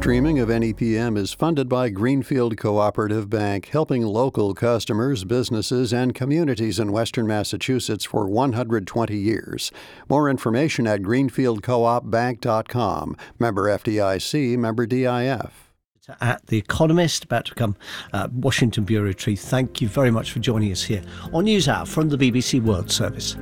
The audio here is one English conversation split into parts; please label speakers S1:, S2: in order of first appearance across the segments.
S1: streaming of NEPM is funded by Greenfield Cooperative Bank, helping local customers, businesses, and communities in Western Massachusetts for 120 years. More information at greenfieldcoopbank.com. Member FDIC, member DIF.
S2: At The Economist, about to become Washington Bureau Chief. Thank you very much for joining us here on NewsHour from the BBC World Service.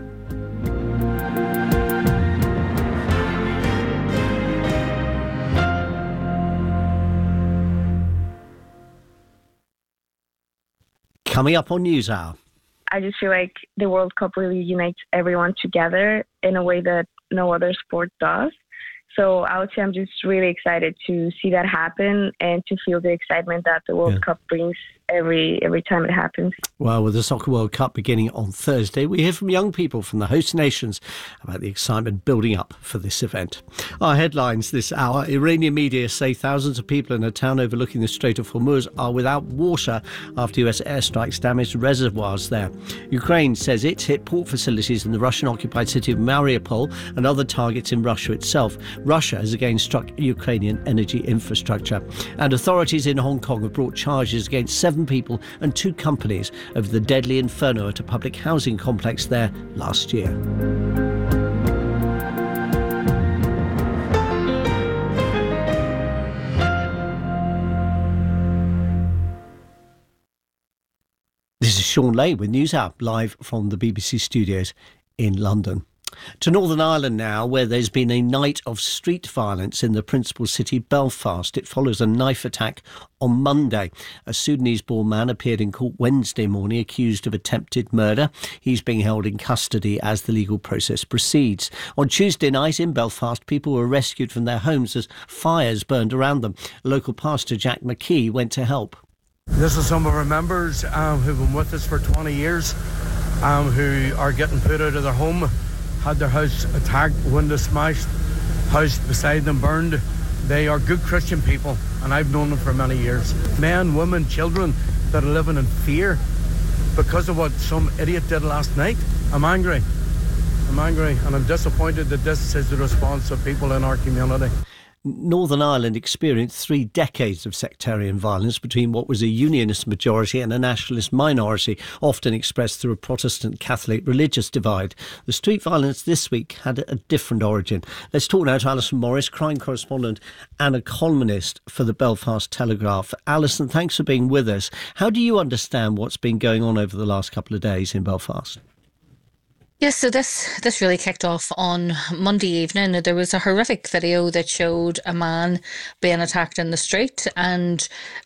S2: Coming up on NewsHour.
S3: I just feel like the World Cup really unites everyone together in a way that no other sport does. So I would say I'm just really excited to see that happen and to feel the excitement that the World Cup brings every time it happens.
S2: Well, with the Soccer World Cup beginning on Thursday, we hear from young people from the host nations about the excitement building up for this event. Our headlines this hour: Iranian media say thousands of people in a town overlooking the Strait of Hormuz are without water after US airstrikes damaged reservoirs there. Ukraine says it's hit port facilities in the Russian-occupied city of Mariupol and other targets in Russia itself. Russia has again struck Ukrainian energy infrastructure. And authorities in Hong Kong have brought charges against 7 people and 2 companies over the deadly inferno at a public housing complex there last year. This is Sean Lay with NewsHour, live from the BBC studios in London. To Northern Ireland now, where there's been a night of street violence in the principal city, Belfast. It follows a knife attack on Monday. A Sudanese-born man appeared in court Wednesday morning accused of attempted murder. He's being held in custody as the legal process proceeds. On Tuesday night in Belfast, people were rescued from their homes as fires burned around them. Local pastor Jack McKee went to help.
S4: This is some of our members who've been with us for 20 years, who are getting put out of their home. Had their house attacked, windows smashed, house beside them burned. They are good Christian people, and I've known them for many years. Men, women, children that are living in fear because of what some idiot did last night. I'm angry, and I'm disappointed that this is the response of people in our community.
S2: Northern Ireland experienced 3 decades of sectarian violence between what was a unionist majority and a nationalist minority, often expressed through a Protestant Catholic religious divide. The street violence this week had a different origin. Let's talk now to Alison Morris, crime correspondent and a columnist for the Belfast Telegraph. Alison, thanks for being with us. How do you understand what's been going on over the last couple of days in Belfast?
S5: Yes, so this really kicked off on Monday evening. There was a horrific video that showed a man being attacked in the street, and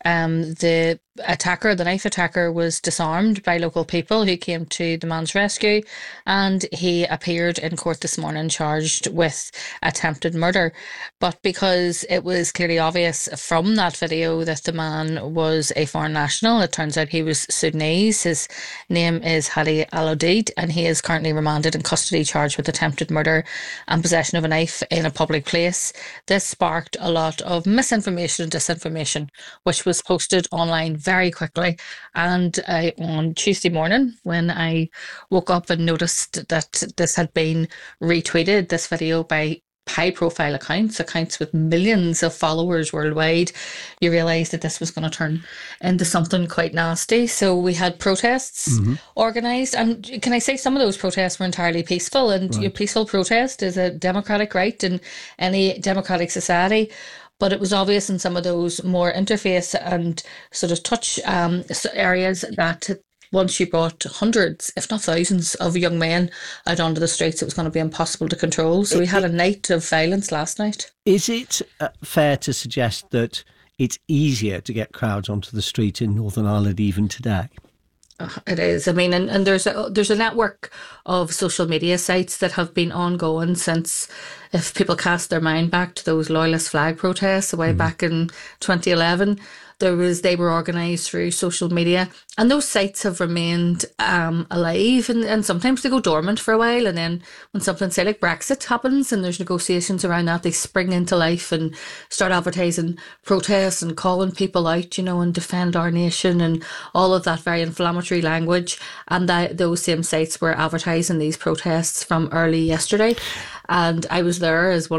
S5: the knife attacker was disarmed by local people who came to the man's rescue, and he appeared in court this morning charged with attempted murder. But because it was clearly obvious from that video that the man was a foreign national, it turns out he was Sudanese. His name is Hadi Al-Odid, and he is currently remanded in custody charged with attempted murder and possession of a knife in a public place. This sparked a lot of misinformation and disinformation, which was posted online very quickly. And on Tuesday morning, when I woke up and noticed that this had been retweeted, this video by high-profile accounts with millions of followers worldwide, you realise that this was going to turn into something quite nasty. So we had protests organised, and can I say some of those protests were entirely peaceful, and your peaceful protest is a democratic right in any democratic society. But it was obvious in some of those more interface and sort of touch areas that once you brought hundreds, if not thousands, of young men out onto the streets, it was going to be impossible to control. So we had a night of violence last night. Is it
S2: fair to suggest that it's easier to get crowds onto the street in Northern Ireland even today?
S5: It is. I mean, and there's a network of social media sites that have been ongoing since, if people cast their mind back to those Loyalist flag protests way back in 2011, they were organised through social media, and those sites have remained alive, and sometimes they go dormant for a while, and then when something, say like Brexit happens and there's negotiations around that, they spring into life and start advertising protests and calling people out, and defend our nation and all of that very inflammatory language. And those same sites were advertising these protests from early yesterday, and I was there as one